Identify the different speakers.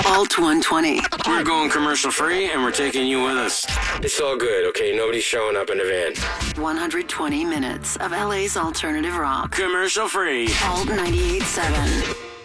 Speaker 1: Alt 120.
Speaker 2: We're going commercial free and we're taking you with us. It's all good, okay? Nobody's showing up in a van.
Speaker 1: 120 minutes of LA's alternative rock.
Speaker 2: Commercial free.
Speaker 1: Alt 98.7.